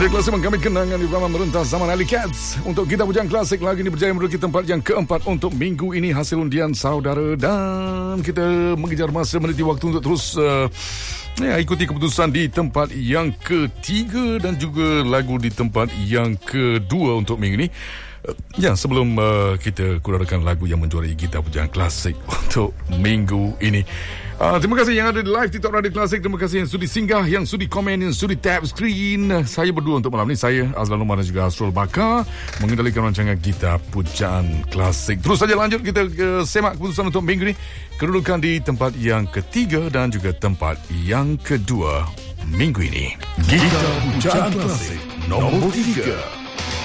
Radio Klasik kami kenangan di dalam merentas zaman Ali Cats. Untuk kita Bujang Klasik, lagu ini berjaya menduduki tempat yang keempat untuk minggu ini, hasil undian saudara. Dan kita mengejar masa meniti waktu untuk terus ikuti keputusan di tempat yang ketiga dan juga lagu di tempat yang kedua untuk minggu ini. Sebelum kita kurangkan lagu yang menjuarai kita Bujang Klasik untuk minggu ini, terima kasih yang ada di live TikTok Radio Klasik. Terima kasih yang sudi singgah, yang sudi komen, yang sudi tap screen. Saya berdua untuk malam ini, saya Azlan Umar dan juga Asrul Bakar, mengendalikan rancangan kita Bujang Klasik. Terus saja lanjut, kita semak keputusan untuk minggu ini, kedudukan di tempat yang ketiga dan juga tempat yang kedua minggu ini. Kita Bujang Klasik nombor 3.